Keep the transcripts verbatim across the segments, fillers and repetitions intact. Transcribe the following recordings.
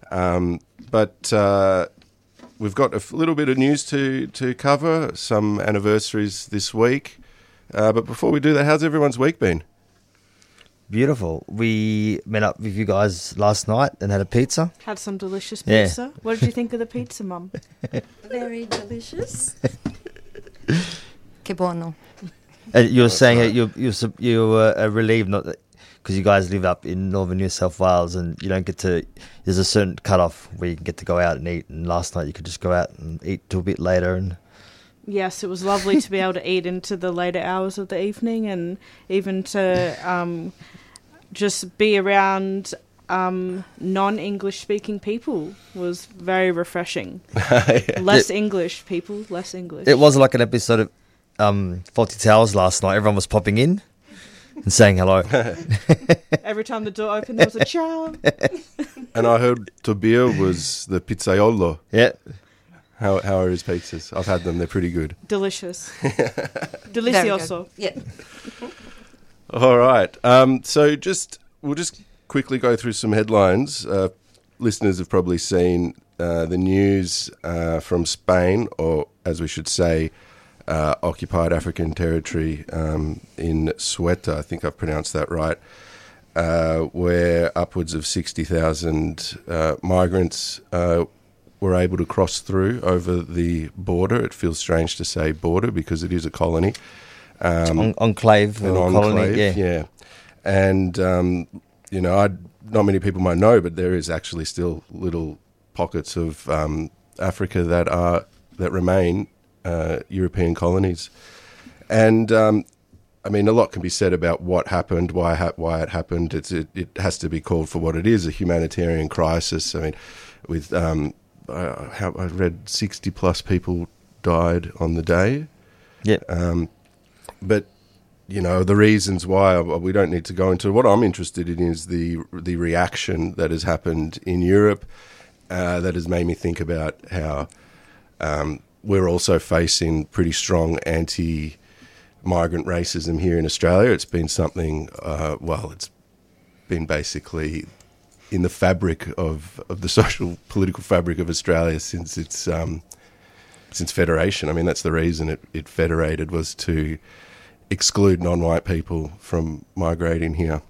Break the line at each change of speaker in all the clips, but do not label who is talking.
Um, but uh, we've got a f- little bit of news to, to cover, some anniversaries this week. Uh, but before we do that, how's everyone's week been?
Beautiful. We met up with you guys last night and had a pizza.
Had some delicious
Yeah.
pizza. What did you think of the pizza, Mum?
Very delicious. Que buono.
And you were
That's
saying
right.
that you you su- you were uh, relieved not because you guys live up in northern New South Wales and you don't get to. There's a certain cutoff where you can get to go out and eat. And last night you could just go out and eat till a bit later. And
Yes, it was lovely to be able to eat into the later hours of the evening and even to um, just be around um, non-English speaking people was very refreshing. Less English people, less English.
it was like an episode of um, Fawlty Towers last night. Everyone was popping in and saying hello.
Every time the door opened, there was a ciao.
And I heard Tobia was the pizzaiolo.
Yeah.
How how are his pizzas? I've had them; they're pretty good.
Delicious.
Very
Delicioso.
good. Yeah.
All right. Um, so just we'll just quickly go through some headlines. Uh, listeners have probably seen uh, the news uh, from Spain, or as we should say, uh, occupied African territory um, in Ceuta. I think I've pronounced that right. Uh, where upwards of sixty thousand uh, migrants uh, were able to cross through over the border. It feels strange to say border because it is a colony. Um,
En- enclave
an
or
enclave,
colony. Yeah.
yeah. And, um, you know, I not many people might know, but there is actually still little pockets of um, Africa that are that remain uh, European colonies. And, um, I mean, a lot can be said about what happened, why ha- why it happened. It's, it, it has to be called for what it is, a humanitarian crisis. I mean, with, um, I, how, I read sixty plus people died on the day.
Yeah.
Um, but, you know, the reasons why, uh, we don't need to go into. What I'm interested in is the the reaction that has happened in Europe uh, that has made me think about how um, we're also facing pretty strong anti-migrant racism here in Australia. It's been something, uh, well, it's been basically in the fabric of, of the social political fabric of Australia since its um, since federation. I mean, that's the reason it, it federated, was to exclude non-white people from migrating here.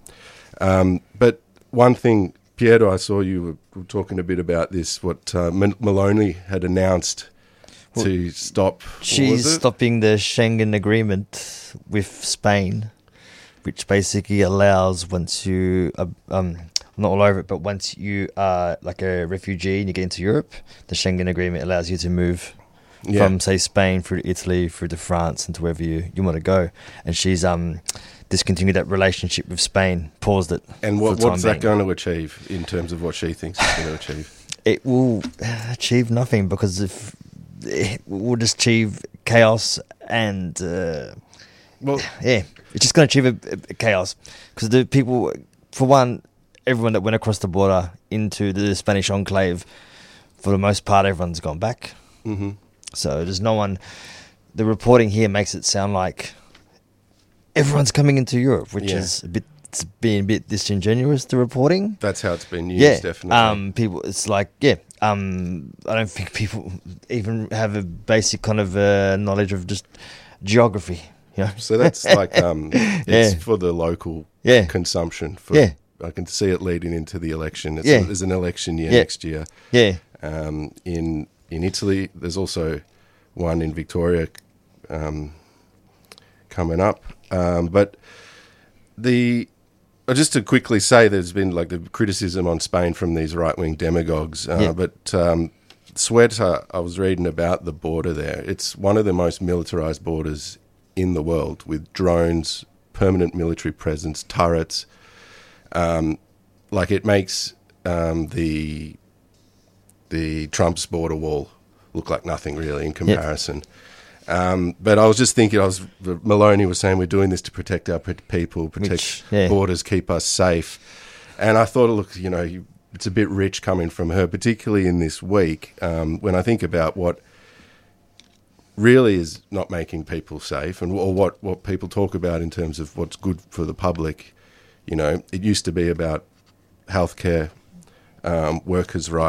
Um, but one thing, Piero, I saw you were, were talking a bit about this, what uh, M- Maloney had announced
Well,
to stop. what
She's
was it?
stopping the Schengen agreement with Spain, which basically allows once you, uh, um, I'm not all over it, but once you are like a refugee and you get into Europe, the Schengen agreement allows you to move
Yeah.
from, say, Spain through to Italy, through to France, and to wherever you, you want to go. And she's um, discontinued that relationship with Spain, paused it.
And
for
what,
the time
what's that
being.
going to achieve in terms of what she thinks it's going to achieve?
It will achieve nothing because if it will just achieve chaos and uh,
Well,
yeah, it's just going to achieve a, a chaos because the people, for one, everyone that went across the border into the Spanish enclave, for the most part, everyone's gone back.
hmm
So there's no one. The reporting here makes it sound like everyone's coming into Europe, which
Yeah.
is a bit it's being a bit disingenuous. The reporting.
that's how it's been used,
Yeah,
definitely.
um, people. It's like, yeah, um, I don't think people even have a basic kind of uh, knowledge of just geography. You know?
So that's like um, it's
Yeah.
for the local
Yeah.
consumption. For,
Yeah.
I can see it leading into the election. It's
Yeah.
a, there's an election year
Yeah.
next year.
Yeah,
Um, in in Italy, there's also one in Victoria um, coming up. Um, but the uh, just to quickly say, there's been like the criticism on Spain from these right wing demagogues. Uh,
Yeah.
But um, Ceuta, I was reading about the border there. It's one of the most militarized borders in the world, with drones, permanent military presence, turrets. Um, like it makes um, the the Trump's border wall look like nothing really in comparison. Um, but I was just thinking, I was Maloney was saying we're doing this to protect our pe- people, protect
Which, yeah.
borders, keep us safe. And I thought, look, you know, you, it's a bit rich coming from her, particularly in this week, um, when I think about what really is not making people safe and or what, what people talk about in terms of what's good for the public. You know, it used to be about healthcare, um, workers' rights.